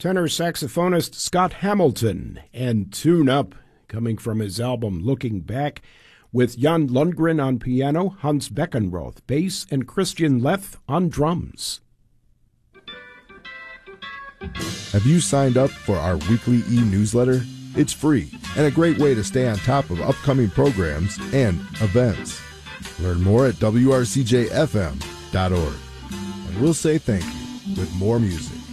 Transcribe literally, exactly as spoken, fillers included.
tenor saxophonist Scott Hamilton and Tune Up, coming from his album Looking Back, with Jan Lundgren on piano, Hans Beckenroth bass, and Christian Leth on drums. Have you signed up for our weekly e-newsletter? It's free and a great way to stay on top of upcoming programs and events. Learn more at W R C J F M dot org. And we'll say thank you with more music.